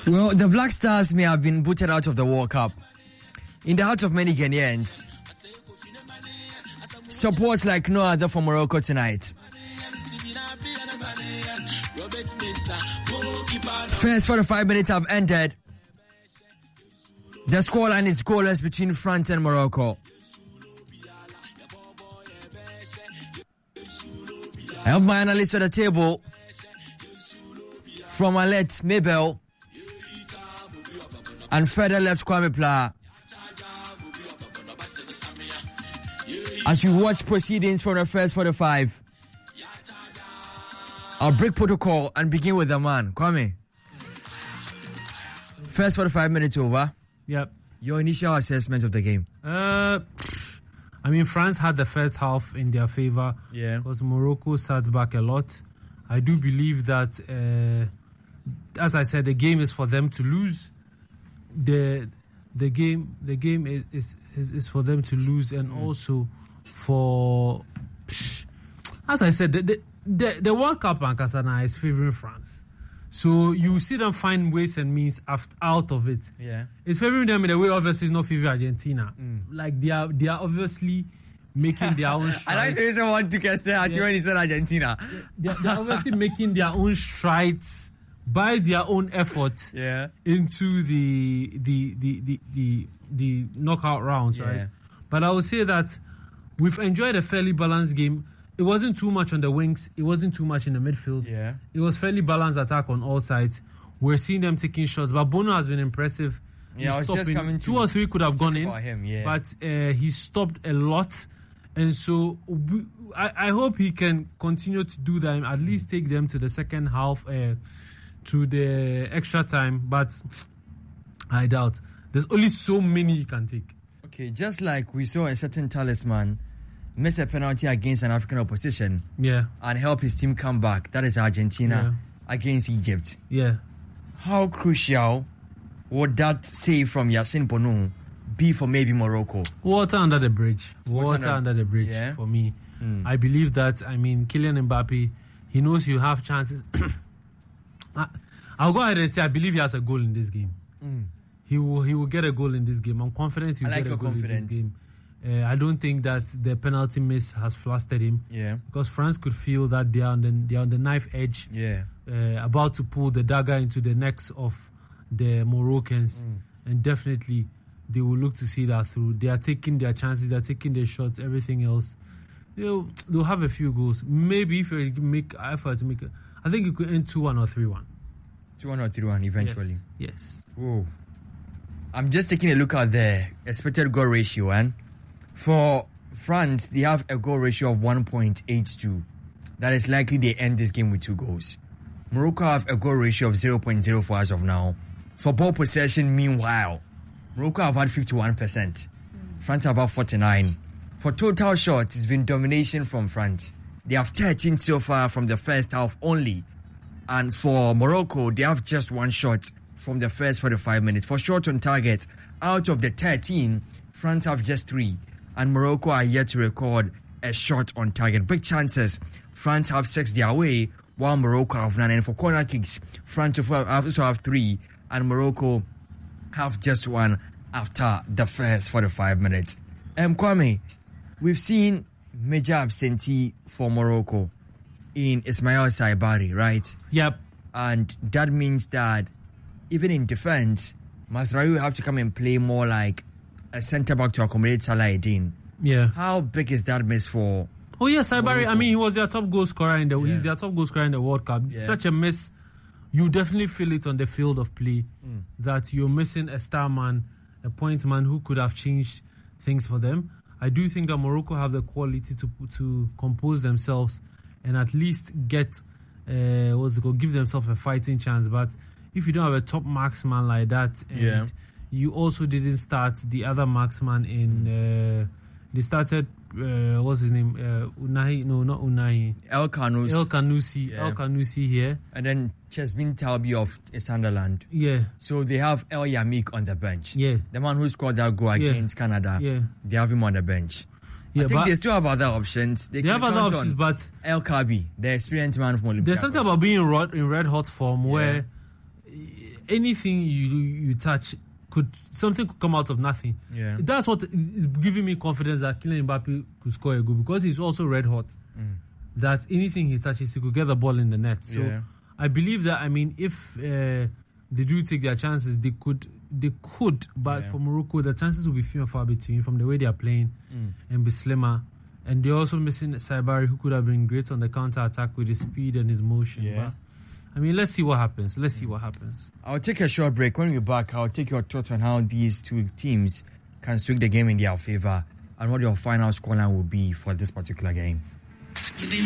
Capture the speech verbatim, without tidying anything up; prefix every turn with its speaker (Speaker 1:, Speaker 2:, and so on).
Speaker 1: Well, the Black Stars may have been booted out of the World Cup. In the heart of many Ghanaians, support like no other for Morocco tonight. First forty-five minutes have ended. The scoreline is goalless between France and Morocco. I have my analysts at the table. From Alette Mabel and further left Kwame Pla. As we watch proceedings from the first forty-five, I'll break protocol and begin with the man. Kwame. First forty-five minutes over.
Speaker 2: Yep.
Speaker 1: Your initial assessment of the game.
Speaker 2: Uh, I mean, France had the first half in their favor.
Speaker 1: Yeah.
Speaker 2: Because Morocco sat back a lot. I do believe that, uh, as I said, the game is for them to lose. The the game the game is is, is, is for them to lose, and mm. also for, as I said, the the, the, the World Cup and Kasana is favoring France. So you see them find ways and means out of it.
Speaker 1: Yeah,
Speaker 2: it's favoring them in a way. Obviously, it's not favoring Argentina.
Speaker 1: Mm.
Speaker 2: Like they are, they are obviously making their own strides.
Speaker 1: I like the reason why to say at when he said Argentina.
Speaker 2: They are, they are obviously making their own strides by their own efforts.
Speaker 1: Yeah.
Speaker 2: Into the the the the the, the knockout rounds, yeah. Right? But I would say that we've enjoyed a fairly balanced game. It wasn't too much on the wings. It wasn't too much in the midfield.
Speaker 1: Yeah.
Speaker 2: It was fairly balanced attack on all sides. We're seeing them taking shots. But Bono has been impressive.
Speaker 1: Yeah,
Speaker 2: he's
Speaker 1: I was
Speaker 2: stopping.
Speaker 1: just coming to
Speaker 2: Two or three could have gone in.
Speaker 1: Him, yeah.
Speaker 2: But uh, he stopped a lot. And so we, I, I hope he can continue to do that. At least take them to the second half, uh, to the extra time. But I doubt. There's only so many you can take.
Speaker 1: Okay, just like we saw a certain talisman miss a penalty against an African opposition,
Speaker 2: yeah,
Speaker 1: and help his team come back. That is Argentina yeah. against Egypt.
Speaker 2: Yeah.
Speaker 1: How crucial would that save from Yassine Bono be for maybe Morocco?
Speaker 2: Water under the bridge. Water, Water under, under the bridge
Speaker 1: yeah?
Speaker 2: for me.
Speaker 1: Mm.
Speaker 2: I believe that, I mean, Kylian Mbappe, he knows you have chances. I, I'll go ahead and say I believe he has a goal in this game.
Speaker 1: Mm.
Speaker 2: He will he will get a goal in this game. I'm confident he'll
Speaker 1: I like
Speaker 2: get a goal
Speaker 1: confidence.
Speaker 2: in this game. Uh, I don't think that the penalty miss has flustered him.
Speaker 1: Yeah. Because
Speaker 2: France could feel that they are on the, they are on the knife edge.
Speaker 1: Yeah.
Speaker 2: Uh, about to pull the dagger into the necks of the Moroccans. Mm. And definitely they will look to see that through. They are taking their chances. They are taking their shots. Everything else. They'll, they'll have a few goals. Maybe if you make effort to make it. I think it could end two one or three one.
Speaker 1: two one or three one eventually.
Speaker 2: Yes. yes.
Speaker 1: Whoa. I'm just taking a look at the expected goal ratio, and for France, they have a goal ratio of one point eight two. That is likely they end this game with two goals. Morocco have a goal ratio of zero point zero four as of now. For ball possession, meanwhile, Morocco have had fifty-one percent. France have had forty-nine. For total shots, it's been domination from France. They have thirteen so far from the first half only. And for Morocco, they have just one shot from the first forty-five minutes. For shot on target, out of the thirteen, France have just three. And Morocco are yet to record a shot on target. Big chances. France have six their way, while Morocco have none. And for corner kicks, France also have three, and Morocco have just one after the first forty-five minutes. Um, Kwame, we've seen major absentee for Morocco in Ismail Saibari, right?
Speaker 2: Yep.
Speaker 1: And that means that even in defense, Mazraoui will have to come and play more like a centre-back to accommodate Salah Eddin.
Speaker 2: Yeah.
Speaker 1: How big is that miss for...
Speaker 2: Oh, yes, Saibari, I mean, he was their top goal scorer in the...
Speaker 1: Yeah.
Speaker 2: He's their top goal scorer in the World Cup.
Speaker 1: Yeah.
Speaker 2: Such a miss. You definitely feel it on the field of play
Speaker 1: mm.
Speaker 2: that you're missing a star man, a point man who could have changed things for them. I do think that Morocco have the quality to to compose themselves and at least get, uh, what's it called, give themselves a fighting chance. But if you don't have a top marksman like that, and
Speaker 1: yeah.
Speaker 2: you also didn't start the other marksman in, uh, they started, uh, what's his name? Uh, Unai, no, not Unai.
Speaker 1: El Khanous.
Speaker 2: El Khanousi.
Speaker 1: Yeah.
Speaker 2: El Khanousi here.
Speaker 1: And then Chesmin Talbi of Sunderland.
Speaker 2: Yeah.
Speaker 1: So they have El Yamik on the bench.
Speaker 2: Yeah.
Speaker 1: The man who scored that goal
Speaker 2: yeah.
Speaker 1: against Canada.
Speaker 2: Yeah.
Speaker 1: They have him on the bench.
Speaker 2: Yeah,
Speaker 1: I think they still have other options. They,
Speaker 2: they have other options, but
Speaker 1: El Kabi, the experienced man from Olympiacos.
Speaker 2: There's something about being in red, in red hot form
Speaker 1: yeah.
Speaker 2: where anything you you touch could something could come out of nothing.
Speaker 1: Yeah.
Speaker 2: That's what is giving me confidence that Kylian Mbappe could score a goal, because he's also red hot.
Speaker 1: Mm.
Speaker 2: That anything he touches, he could get the ball in the net. So
Speaker 1: Yeah.
Speaker 2: I believe that, I mean, if uh, they do take their chances, they could, they could. But
Speaker 1: Yeah.
Speaker 2: for Morocco, the chances will be few and far between from the way they are playing
Speaker 1: Mm.
Speaker 2: and be slimmer. And they're also missing Saibari, who could have been great on the counter attack with his speed and his motion.
Speaker 1: Yeah.
Speaker 2: But, I mean, let's see what happens. Let's see what happens.
Speaker 1: I'll take a short break. When we're back, I'll take your thoughts on how these two teams can swing the game in their favor and what your final scoreline will be for this particular game.